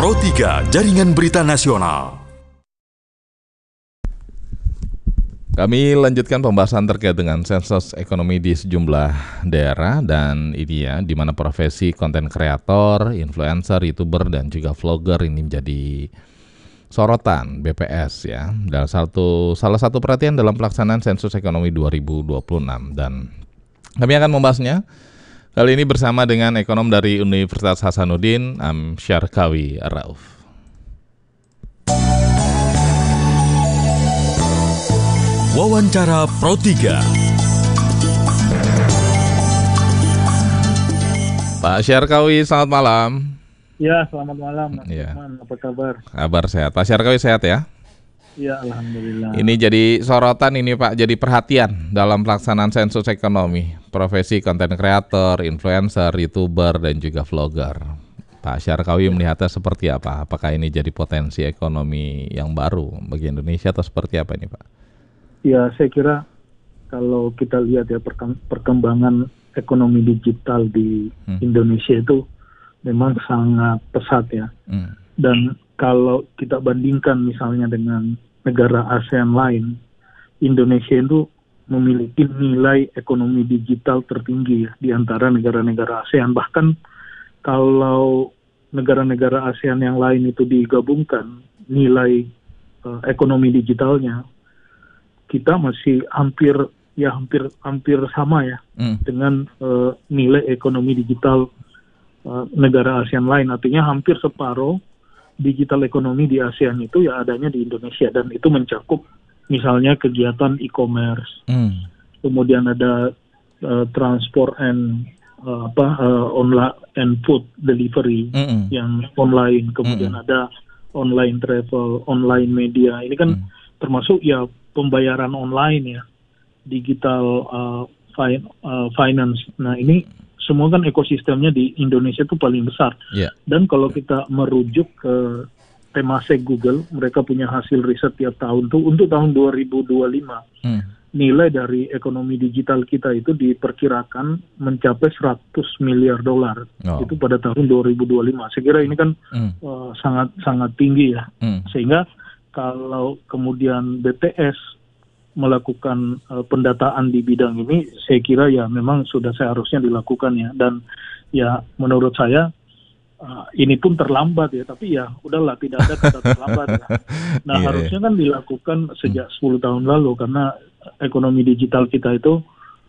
Pro 3 Jaringan Berita Nasional. Kami lanjutkan pembahasan terkait dengan sensus ekonomi di sejumlah daerah dan ini ya, di mana profesi konten kreator, influencer, YouTuber dan juga vlogger ini menjadi sorotan BPS ya. Dan salah satu perhatian dalam pelaksanaan sensus ekonomi 2026 dan kami akan membahasnya kali ini bersama dengan ekonom dari Universitas Hasanuddin, Syarkawi Rauf. Wawancara Pro 3. Pak Syarkawi, selamat malam. Ya, selamat malam Mas Ya. Lukman, apa kabar? Kabar sehat. Pak Syarkawi sehat ya? Ya, alhamdulillah. Ini jadi sorotan ini Pak, jadi perhatian dalam pelaksanaan sensus ekonomi, profesi konten kreator, influencer, YouTuber, dan juga vlogger. Pak Syarkawi melihatnya seperti apa? Apakah ini jadi potensi ekonomi yang baru bagi Indonesia atau seperti apa ini Pak? Ya, saya kira kalau kita lihat ya perkembangan ekonomi digital di Indonesia itu memang sangat pesat ya. Dan kalau kita bandingkan misalnya dengan negara ASEAN lain, Indonesia itu memiliki nilai ekonomi digital tertinggi ya, di antara negara-negara ASEAN. Bahkan kalau negara-negara ASEAN yang lain itu digabungkan, nilai ekonomi digitalnya, kita masih hampir sama ya dengan nilai ekonomi digital negara ASEAN lain. Artinya hampir separuh digital ekonomi di ASEAN itu ya adanya di Indonesia, dan itu mencakup misalnya kegiatan e-commerce, kemudian ada transport and online and food delivery yang online, kemudian ada online travel, online media. Ini kan termasuk ya pembayaran online ya, digital finance. Nah ini semua kan ekosistemnya di Indonesia itu paling besar. Yeah. Dan kalau kita merujuk ke Temasek Google, mereka punya hasil riset tiap tahun tuh untuk tahun 2025. Nilai dari ekonomi digital kita itu diperkirakan mencapai $100 miliar. Itu pada tahun 2025. Saya kira ini kan sangat tinggi ya. Sehingga kalau kemudian BPS melakukan pendataan di bidang ini, saya kira ya memang sudah seharusnya dilakukan ya. Dan ya menurut saya ini pun terlambat ya, tapi ya udahlah, tidak ada kata terlambat ya. Nah harusnya kan dilakukan sejak 10 tahun lalu, karena ekonomi digital kita itu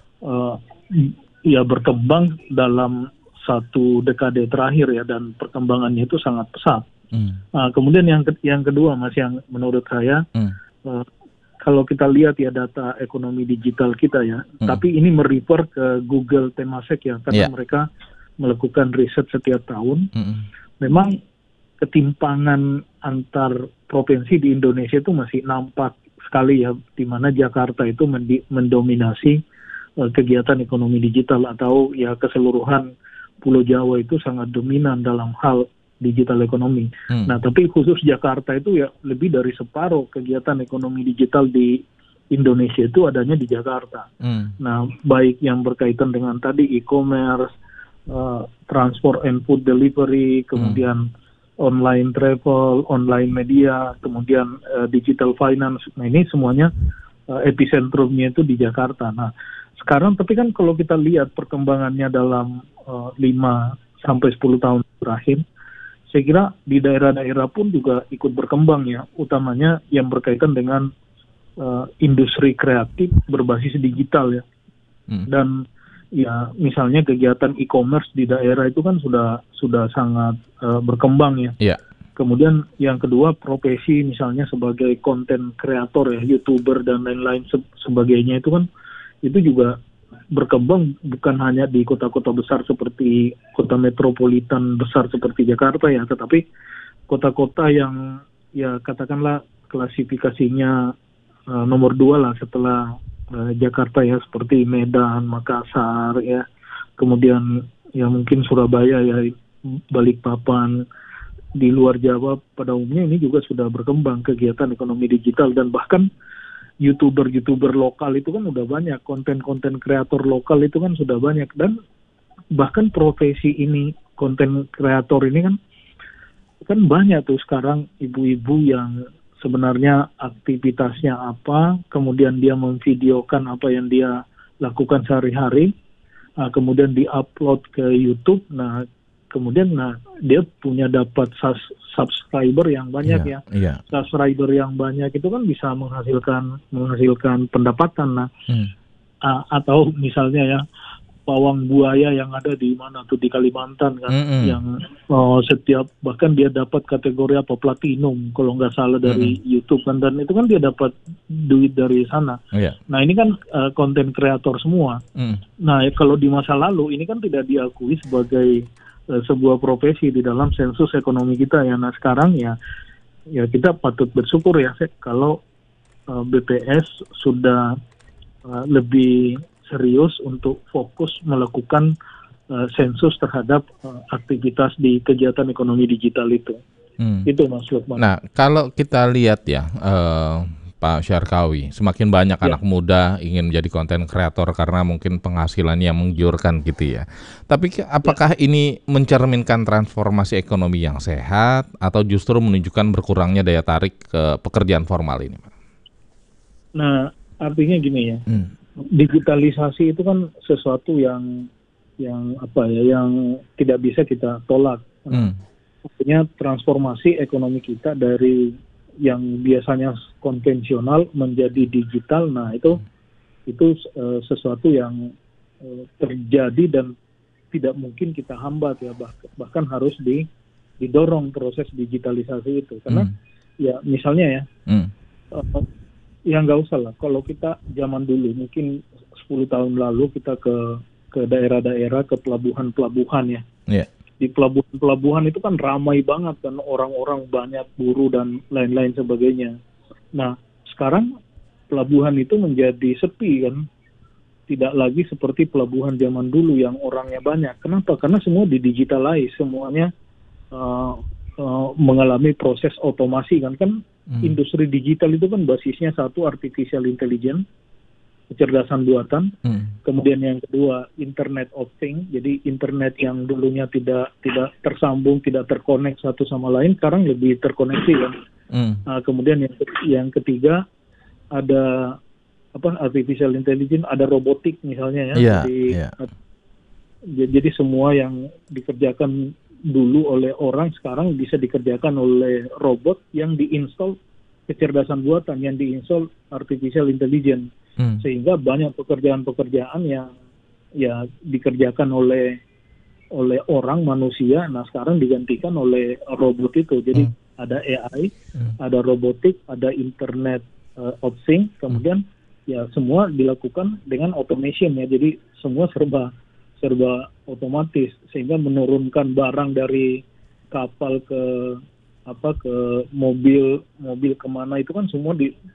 ya berkembang dalam satu dekade terakhir ya, dan perkembangannya itu sangat pesat. Nah, kemudian yang kedua Mas, yang menurut saya kalau kita lihat ya data ekonomi digital kita ya, tapi ini merefer ke Google Temasek ya, karena mereka melakukan riset setiap tahun. Memang ketimpangan antar provinsi di Indonesia itu masih nampak sekali ya, di mana Jakarta itu mendominasi kegiatan ekonomi digital, atau ya keseluruhan Pulau Jawa itu sangat dominan dalam hal digital ekonomi. Nah, tapi khusus Jakarta itu ya lebih dari separuh kegiatan ekonomi digital di Indonesia itu adanya di Jakarta. Nah, baik yang berkaitan dengan tadi e-commerce, transport and food delivery, kemudian online travel, online media, kemudian digital finance. Nah, ini semuanya epicentrumnya itu di Jakarta. Nah, sekarang tapi kan kalau kita lihat perkembangannya dalam 5 sampai 10 tahun terakhir, saya kira di daerah-daerah pun juga ikut berkembang ya, utamanya yang berkaitan dengan industri kreatif berbasis digital ya. Dan ya misalnya kegiatan e-commerce di daerah itu kan sudah sangat berkembang ya. Kemudian yang kedua, profesi misalnya sebagai konten kreator ya, YouTuber dan lain-lain sebagainya itu kan itu juga berkembang bukan hanya di kota-kota besar seperti kota metropolitan besar seperti Jakarta ya, tetapi kota-kota yang ya katakanlah klasifikasinya nomor 2 lah setelah Jakarta ya, seperti Medan, Makassar ya, kemudian ya mungkin Surabaya ya, Balikpapan. Di luar Jawa pada umumnya ini juga sudah berkembang kegiatan ekonomi digital, dan bahkan YouTuber lokal itu kan udah banyak, konten kreator lokal itu kan sudah banyak, dan bahkan profesi ini, konten kreator ini kan kan banyak tuh sekarang ibu-ibu yang sebenarnya aktivitasnya apa, kemudian dia memvideokan apa yang dia lakukan sehari-hari, kemudian di-upload ke YouTube. Nah, kemudian dia punya dapat subscriber yang banyak Subscriber yang banyak itu kan bisa menghasilkan pendapatan. Nah, atau misalnya ya pawang buaya yang ada di mana tuh di Kalimantan kan, yang setiap bahkan dia dapat kategori apa platinum kalau nggak salah dari YouTube kan, dan itu kan dia dapat duit dari sana. Nah ini kan konten kreator semua. Nah kalau di masa lalu ini kan tidak diakui sebagai sebuah profesi di dalam sensus ekonomi kita ya. Nah sekarang ya kita patut bersyukur ya kalau BPS sudah lebih serius untuk fokus melakukan sensus terhadap aktivitas di kegiatan ekonomi digital itu. Itu Mas Lukman. Nah, kalau kita lihat ya, Pak Syarkawi, semakin banyak anak muda ingin menjadi konten kreator karena mungkin penghasilannya menggiurkan gitu ya. Tapi apakah ini mencerminkan transformasi ekonomi yang sehat atau justru menunjukkan berkurangnya daya tarik ke pekerjaan formal ini, Pak? Nah, artinya gini ya. Digitalisasi itu kan sesuatu yang tidak bisa kita tolak. Artinya transformasi ekonomi kita dari yang biasanya konvensional menjadi digital. Nah itu sesuatu yang terjadi dan tidak mungkin kita hambat ya, bahkan harus didorong proses digitalisasi itu karena ya misalnya ya. Ya nggak usah lah, kalau kita zaman dulu mungkin 10 tahun lalu kita ke daerah-daerah, ke pelabuhan-pelabuhan ya. Di pelabuhan-pelabuhan itu kan ramai banget kan, orang-orang banyak, buruh dan lain-lain sebagainya. Nah sekarang pelabuhan itu menjadi sepi kan, tidak lagi seperti pelabuhan zaman dulu yang orangnya banyak. Kenapa? Karena semua didigitalize, semuanya mengalami proses otomasi kan. Industri digital itu kan basisnya satu artificial intelligence, kecerdasan buatan, kemudian yang kedua Internet of Things, jadi internet yang dulunya tidak tersambung, tidak terkonek satu sama lain, sekarang lebih terkoneksi kan. Kemudian yang ketiga ada artificial intelligence, ada robotik misalnya ya. Jadi semua yang dikerjakan dulu oleh orang sekarang bisa dikerjakan oleh robot yang diinstal kecerdasan buatan, yang diinstal artificial intelligence, sehingga banyak pekerjaan-pekerjaan yang ya dikerjakan oleh orang manusia. Nah sekarang digantikan oleh robot itu. Jadi ada AI, ada robotik, ada Internet of Things, kemudian ya semua dilakukan dengan automation ya. Jadi semua serba otomatis sehingga menurunkan barang dari kapal ke mobil kemana itu kan semua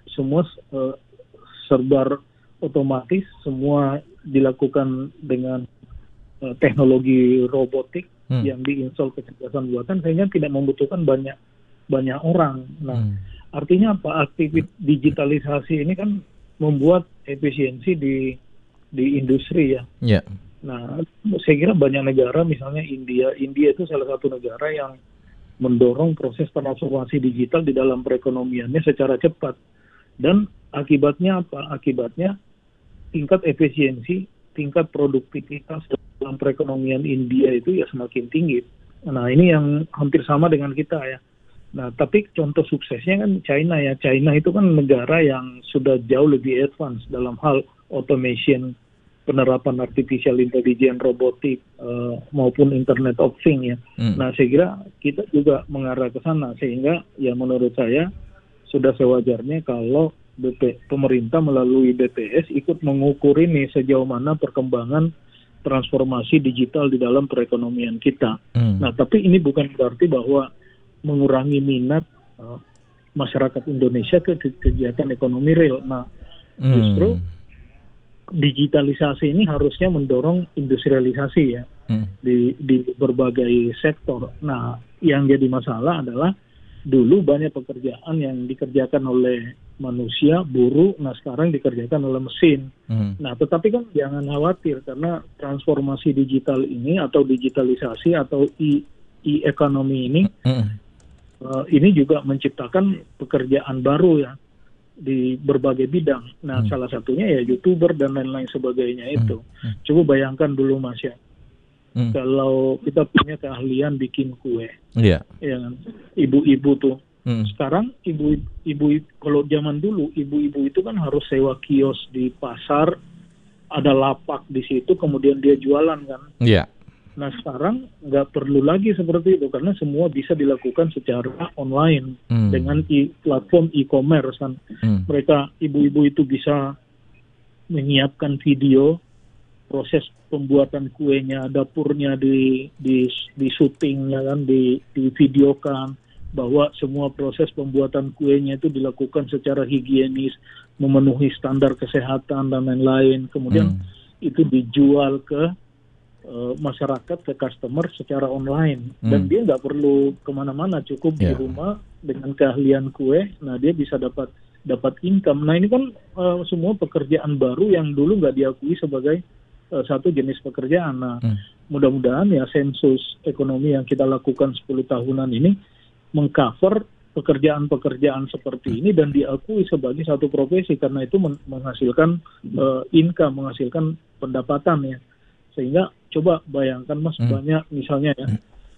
serba otomatis, semua dilakukan dengan teknologi robotik yang diinstal kecerdasan buatan sehingga tidak membutuhkan banyak orang. Nah, artinya apa? Aktivitas digitalisasi ini kan membuat efisiensi di industri ya. Nah, saya kira banyak negara, misalnya India itu salah satu negara yang mendorong proses transformasi digital di dalam perekonomiannya secara cepat. Dan akibatnya apa? Akibatnya tingkat efisiensi, tingkat produktivitas dalam perekonomian India itu ya semakin tinggi. Nah, ini yang hampir sama dengan kita ya. Nah, tapi contoh suksesnya kan China ya. China itu kan negara yang sudah jauh lebih advance dalam hal automation, penerapan artificial intelligence, robotik, maupun Internet of Things ya. Nah, saya kira kita juga mengarah ke sana, sehingga ya menurut saya sudah sewajarnya kalau pemerintah melalui BPS ikut mengukur ini sejauh mana perkembangan transformasi digital di dalam perekonomian kita. Nah, tapi ini bukan berarti bahwa mengurangi minat masyarakat Indonesia ke kegiatan ekonomi real. Nah, justru digitalisasi ini harusnya mendorong industrialisasi ya di berbagai sektor. Nah, yang jadi masalah adalah dulu banyak pekerjaan yang dikerjakan oleh manusia, buruh, nah sekarang dikerjakan oleh mesin. Nah, tetapi kan jangan khawatir karena transformasi digital ini atau digitalisasi atau e-economy ini ini juga menciptakan pekerjaan baru ya di berbagai bidang. Nah, salah satunya ya YouTuber dan lain-lain sebagainya itu. Coba bayangkan dulu Mas ya, kalau kita punya keahlian bikin kue, ya kan? Ibu-ibu tuh. Sekarang ibu kalau zaman dulu ibu-ibu itu kan harus sewa kios di pasar, ada lapak di situ, kemudian dia jualan kan. Iya. Nah sekarang nggak perlu lagi seperti itu karena semua bisa dilakukan secara online dengan platform e-commerce kan. Mereka ibu-ibu itu bisa menyiapkan video proses pembuatan kuenya, dapurnya di syuting ya kan, di videokan bahwa semua proses pembuatan kuenya itu dilakukan secara higienis, memenuhi standar kesehatan dan lain-lain. Kemudian itu dijual ke masyarakat, ke customer secara online, dan dia nggak perlu kemana-mana, cukup di rumah dengan keahlian kue. Nah dia bisa dapat income. Nah ini kan semua pekerjaan baru yang dulu nggak diakui sebagai satu jenis pekerjaan. Nah mudah-mudahan ya sensus ekonomi yang kita lakukan 10 tahunan ini mengcover pekerjaan-pekerjaan seperti ini dan diakui sebagai satu profesi, karena itu menghasilkan income, menghasilkan pendapatan ya. Sehingga coba bayangkan Mas, banyak misalnya ya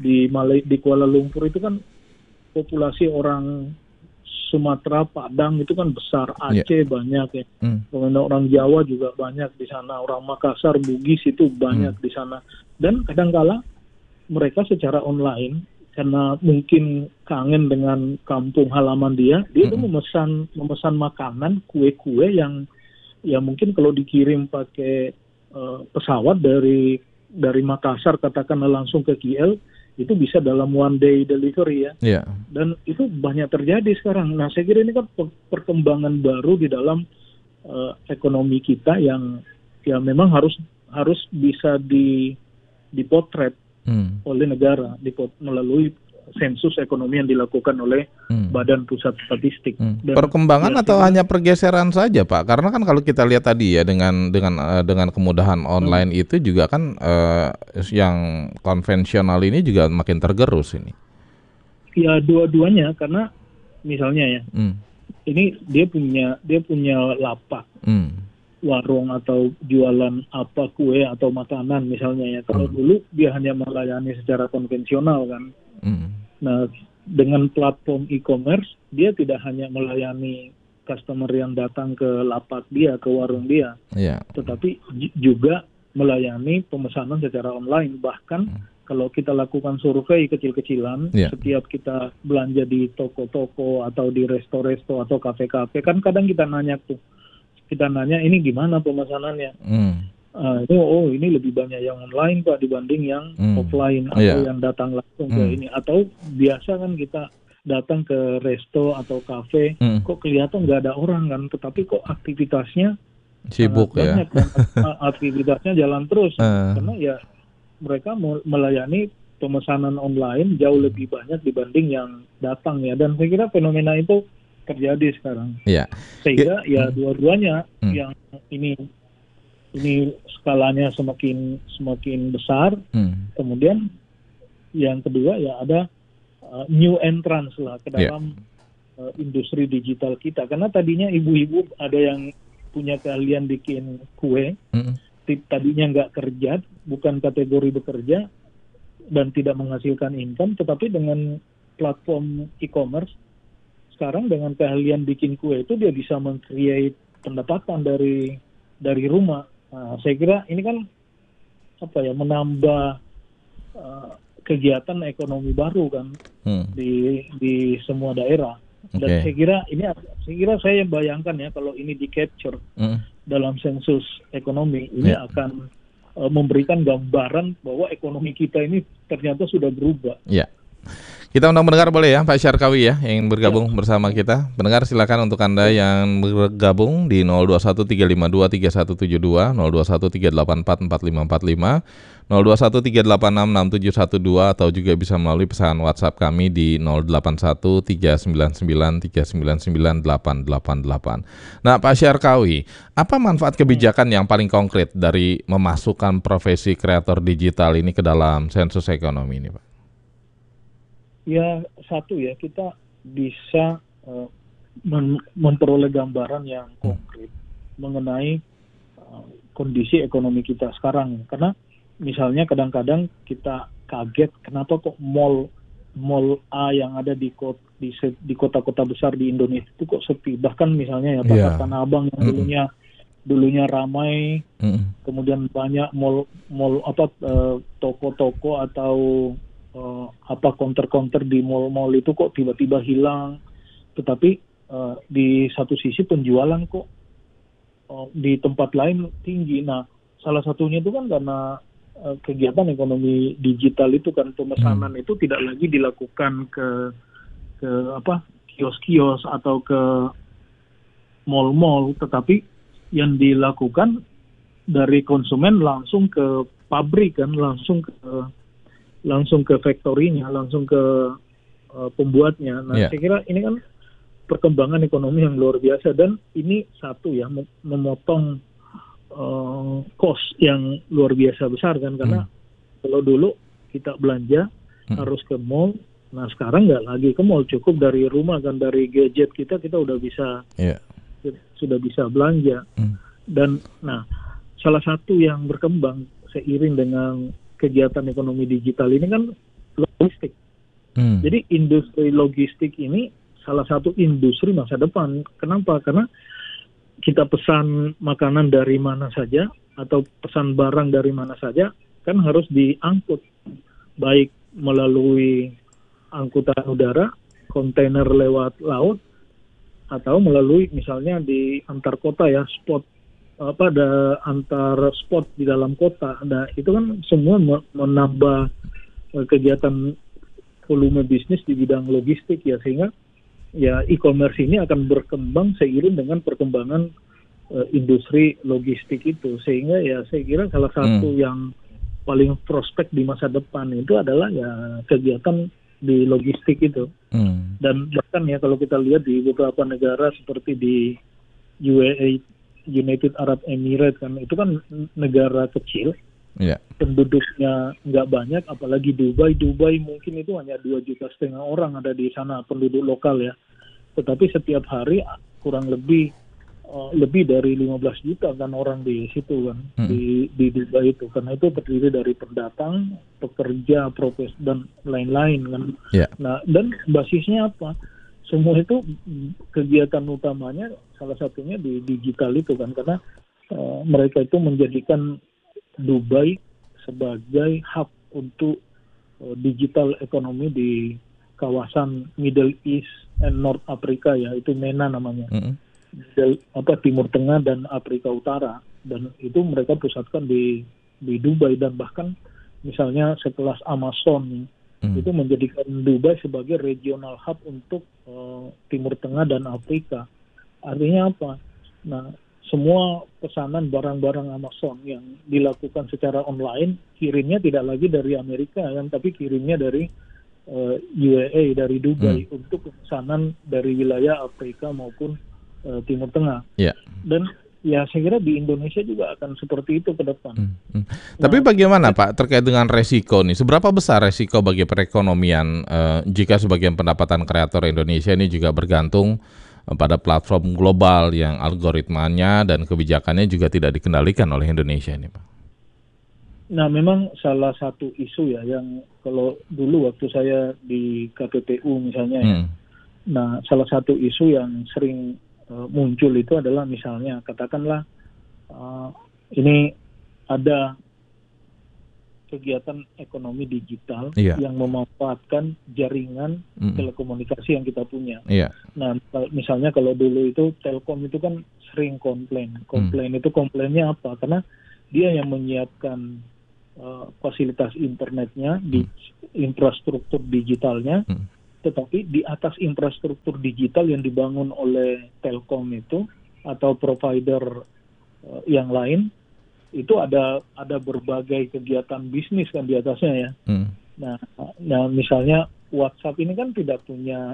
di Kuala Lumpur itu kan populasi orang Sumatera, Padang itu kan besar, Aceh banyak ya. Kemudian orang Jawa juga banyak di sana, orang Makassar, Bugis itu banyak di sana. Dan kadang-kala mereka secara online karena mungkin kangen dengan kampung halaman dia itu memesan makanan, kue-kue yang ya mungkin kalau dikirim pakai pesawat dari Makassar katakanlah langsung ke KL itu bisa dalam one day delivery ya. Dan itu banyak terjadi sekarang. Nah saya kira ini kan perkembangan baru di dalam ekonomi kita yang ya memang harus bisa dipotret oleh negara melalui sensus ekonomi yang dilakukan oleh Badan Pusat Statistik. Perkembangan atau hanya pergeseran saja Pak? Karena kan kalau kita lihat tadi ya dengan kemudahan online itu juga kan yang konvensional ini juga makin tergerus ini. Ya dua-duanya, karena misalnya ya ini dia punya lapak, warung atau jualan apa kue atau makanan misalnya ya. Kalau dulu dia hanya melayani secara konvensional kan. Nah dengan platform e-commerce dia tidak hanya melayani customer yang datang ke lapak dia, ke warung dia, tetapi juga melayani pemesanan secara online. Bahkan kalau kita lakukan survei kecil-kecilan, setiap kita belanja di toko-toko atau di resto-resto atau kafe-kafe kan kadang kita nanya ini gimana pemesanannya. Ini lebih banyak yang online Pak dibanding yang offline atau yang datang langsung ke ini. Atau biasa kan kita datang ke resto atau kafe, kok kelihatan nggak ada orang kan, tetapi kok aktivitasnya sibuk ya. Banyak, aktivitasnya jalan terus karena ya mereka melayani pemesanan online jauh lebih banyak dibanding yang datang ya. Dan saya kira fenomena itu terjadi sekarang. Sehingga ya dua-duanya yang ini skalanya semakin besar. Kemudian yang kedua ya ada new entrance lah ke dalam industri digital kita. Karena tadinya ibu-ibu ada yang punya keahlian bikin kue, tadinya nggak kerja, bukan kategori bekerja dan tidak menghasilkan income, tetapi dengan platform e-commerce sekarang dengan keahlian bikin kue itu dia bisa meng-create pendapatan dari rumah. Nah, saya kira ini kan menambah kegiatan ekonomi baru kan di semua daerah. Dan saya kira saya bayangkan ya kalau ini di capture dalam sensus ekonomi ini akan memberikan gambaran bahwa ekonomi kita ini ternyata sudah berubah. Kita undang pendengar boleh ya Pak Syarkawi ya yang ingin bergabung bersama kita. Pendengar silakan untuk Anda yang bergabung di 0213523172, 0213844545, 0213866712 atau juga bisa melalui pesan WhatsApp kami di 081399399888. Nah Pak Syarkawi, apa manfaat kebijakan yang paling konkret dari memasukkan profesi kreator digital ini ke dalam sensus ekonomi ini Pak? Ya satu ya, kita bisa memperoleh gambaran yang konkret mengenai kondisi ekonomi kita sekarang. Karena misalnya kadang-kadang kita kaget kenapa kok mall A yang ada di kota-kota besar di Indonesia itu kok sepi. Bahkan misalnya ya Pasar Tanah Abang yang dulunya ramai, kemudian banyak toko-toko atau counter-counter di mall-mall itu kok tiba-tiba hilang. Tetapi di satu sisi penjualan kok di tempat lain tinggi. Nah, salah satunya itu kan karena kegiatan ekonomi digital itu kan, pemesanan itu tidak lagi dilakukan ke kios-kios atau ke mall-mall, tetapi yang dilakukan dari konsumen langsung ke pabrik kan, langsung ke factory-nya, langsung ke pembuatnya. Nah, saya kira ini kan perkembangan ekonomi yang luar biasa, dan ini satu ya memotong cost yang luar biasa besar kan, karena kalau dulu kita belanja harus ke mall, nah sekarang nggak lagi ke mall, cukup dari rumah kan, dari gadget kita udah bisa sudah bisa belanja. Dan nah salah satu yang berkembang seiring dengan kegiatan ekonomi digital ini kan logistik. Jadi industri logistik ini salah satu industri masa depan. Kenapa? Karena kita pesan makanan dari mana saja atau pesan barang dari mana saja kan harus diangkut, baik melalui angkutan udara, kontainer lewat laut, atau melalui misalnya di antar kota ya, ada antar spot di dalam kota. Nah, itu kan semua menambah kegiatan volume bisnis di bidang logistik ya, sehingga ya e-commerce ini akan berkembang seiring dengan perkembangan industri logistik itu. Sehingga ya saya kira salah satu yang paling prospek di masa depan itu adalah ya kegiatan di logistik itu. Dan bahkan ya kalau kita lihat di beberapa negara seperti di UAE, United Arab Emirates kan, itu kan negara kecil, penduduknya nggak banyak, apalagi Dubai mungkin itu hanya 2,5 juta orang ada di sana penduduk lokal ya, tetapi setiap hari kurang lebih dari 15 juta kan orang di situ kan, di Dubai itu, karena itu terdiri dari pendatang, pekerja, profesi dan lain-lain kan. Nah, dan basisnya apa? Semua itu kegiatan utamanya salah satunya di digital itu kan, karena mereka itu menjadikan Dubai sebagai hub untuk digital ekonomi di kawasan Middle East and North Africa ya, itu MENA namanya, Timur Tengah dan Afrika Utara, dan itu mereka pusatkan di Dubai. Dan bahkan misalnya sekelas Amazon itu menjadikan Dubai sebagai regional hub untuk Timur Tengah dan Afrika. Artinya apa? Nah, semua pesanan barang-barang Amazon yang dilakukan secara online, kirimnya tidak lagi dari Amerika kan, tapi kirimnya dari UAE, dari Dubai, untuk pesanan dari wilayah Afrika maupun Timur Tengah. Dan ya saya kira di Indonesia juga akan seperti itu ke depan. Tapi bagaimana Pak terkait dengan resiko nih? Seberapa besar resiko bagi perekonomian jika sebagian pendapatan kreator Indonesia ini juga bergantung pada platform global yang algoritmanya dan kebijakannya juga tidak dikendalikan oleh Indonesia ini, Pak? Nah, memang salah satu isu ya yang kalau dulu waktu saya di KPPU misalnya ya, nah salah satu isu yang sering muncul itu adalah misalnya katakanlah ini ada kegiatan ekonomi digital yang memanfaatkan jaringan telekomunikasi yang kita punya. Nah, misalnya kalau dulu itu Telkom itu kan sering komplain itu komplainnya apa? Karena dia yang menyiapkan fasilitas internetnya di infrastruktur digitalnya, tetapi di atas infrastruktur digital yang dibangun oleh Telkom itu atau provider yang lain itu ada berbagai kegiatan bisnis kan di atasnya ya. Nah, misalnya WhatsApp ini kan tidak punya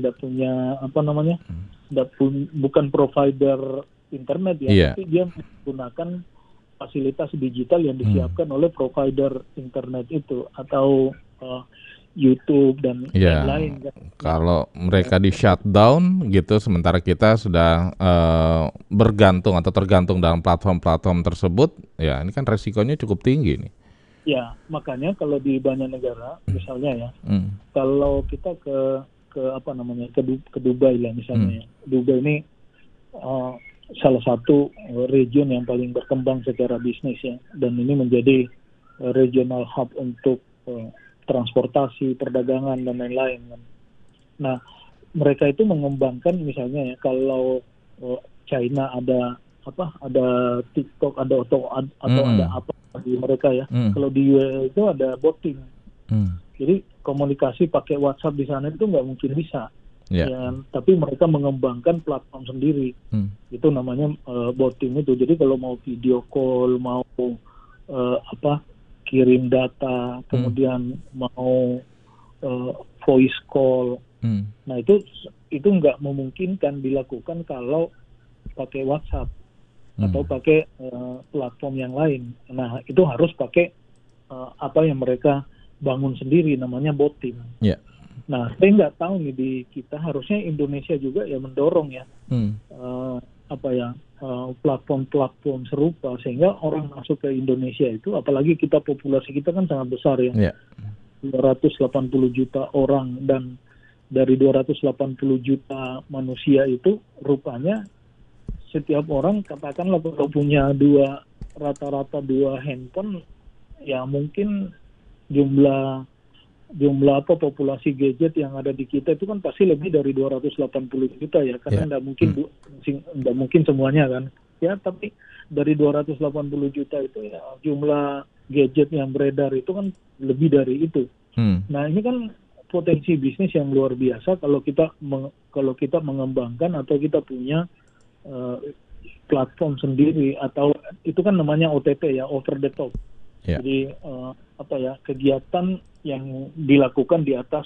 bukan provider internet ya, tapi dia menggunakan fasilitas digital yang disiapkan oleh provider internet itu, atau YouTube dan lain-lain. Kalau mereka di shutdown gitu, sementara kita sudah bergantung atau tergantung dalam platform-platform tersebut, ya ini kan resikonya cukup tinggi nih. Ya, makanya kalau di banyak negara, misalnya ya, kalau kita ke Dubai lah misalnya. Dubai ini salah satu region yang paling berkembang secara bisnis ya, dan ini menjadi regional hub untuk transportasi, perdagangan dan lain-lain. Nah, mereka itu mengembangkan misalnya ya, kalau China ada TikTok, ada ada apa di mereka ya. Kalau di UAE itu ada botting. Jadi komunikasi pakai WhatsApp di sana itu nggak mungkin bisa. Ya, tapi mereka mengembangkan platform sendiri. Itu namanya botting itu. Jadi kalau mau video call, mau kirim data, kemudian mau voice call. Nah itu nggak memungkinkan dilakukan kalau pakai WhatsApp atau pakai platform yang lain. Nah itu harus pakai apa yang mereka bangun sendiri, namanya botting. Nah saya nggak tahu nih, di kita harusnya Indonesia juga ya mendorong ya platform-platform serupa sehingga orang masuk ke Indonesia itu, apalagi kita populasi kita kan sangat besar ya, 280 juta orang, dan dari 280 juta manusia itu rupanya setiap orang katakanlah kalau punya rata-rata dua handphone, ya mungkin jumlah populasi gadget yang ada di kita itu kan pasti lebih dari 280 juta ya, karena nggak mungkin semuanya kan ya, tapi dari 280 juta itu ya jumlah gadget yang beredar itu kan lebih dari itu. Nah ini kan potensi bisnis yang luar biasa kalau kita mengembangkan atau kita punya platform sendiri, atau itu kan namanya OTT ya, over the top. Jadi kegiatan yang dilakukan di atas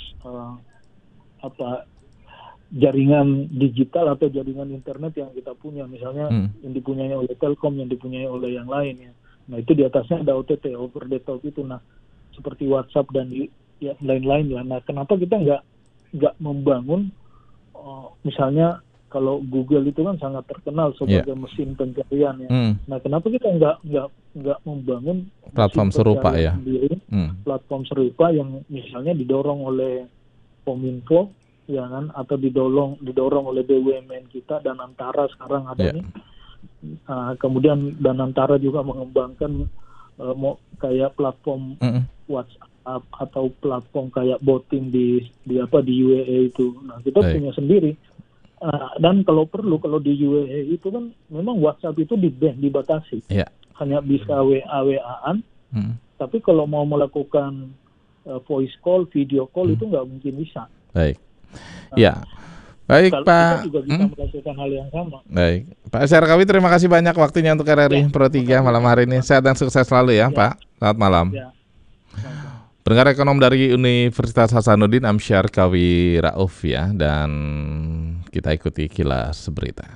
jaringan digital atau jaringan internet yang kita punya, misalnya yang dipunyai oleh Telkom, yang dipunyai oleh yang lain ya. Nah itu di atasnya ada OTT, over the top itu. Nah seperti WhatsApp dan lain-lain ya. Nah kenapa kita nggak membangun misalnya kalau Google itu kan sangat terkenal sebagai mesin pencarian ya. Nah kenapa kita nggak membangun platform serupa ya sendiri, platform serupa yang misalnya didorong oleh Kominfo ya kan, atau didorong oleh BUMN kita, dan Antara sekarang ada nih. Kemudian dan Antara juga mengembangkan kayak platform WhatsApp atau platform kayak botting di UAE itu. Nah kita punya sendiri. Dan kalau perlu, kalau di UAE itu kan memang WhatsApp itu dibatasi, hanya bisa WA-WA-an. Tapi kalau mau melakukan voice call, video call itu nggak mungkin bisa. Baik, baik Pak. Kita juga bisa melakukan hal yang sama. Baik, Pak Syarkawi, terima kasih banyak waktunya untuk RRI Pro 3 malam hari ini. Sehat dan sukses selalu ya, Pak. Selamat malam. Pendengar ekonom dari Universitas Hasanuddin, Syarkawi Rauf ya, dan kita ikuti kilas berita.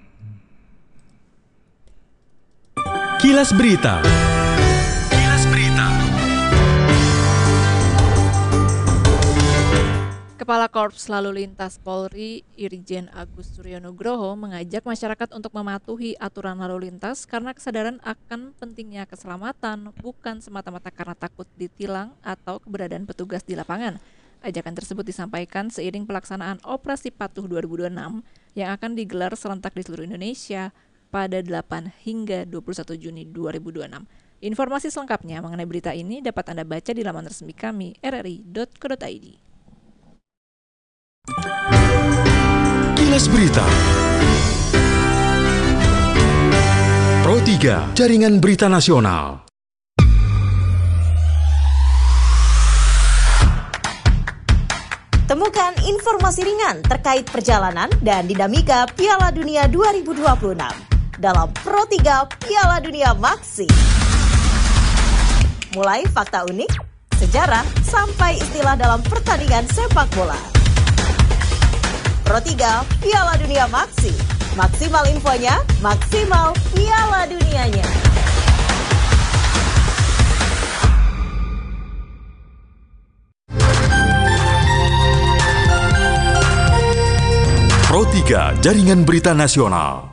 Kilas Berita. Kepala Korps Lalu Lintas Polri, Irjen Agus Suryonugroho, mengajak masyarakat untuk mematuhi aturan lalu lintas karena kesadaran akan pentingnya keselamatan, bukan semata-mata karena takut ditilang atau keberadaan petugas di lapangan. Ajakan tersebut disampaikan seiring pelaksanaan Operasi Patuh 2026 yang akan digelar serentak di seluruh Indonesia pada 8 hingga 21 Juni 2026. Informasi selengkapnya mengenai berita ini dapat Anda baca di laman resmi kami, rri.co.id. Kilas Berita. Pro 3, Jaringan Berita Nasional. Temukan informasi ringan terkait perjalanan dan dinamika Piala Dunia 2026 dalam Pro 3 Piala Dunia Maxi. Mulai fakta unik, sejarah, sampai istilah dalam pertandingan sepak bola. Pro 3 Piala Dunia Maxi. Maksimal infonya, maksimal Piala Dunianya. Pro 3 Jaringan Berita Nasional.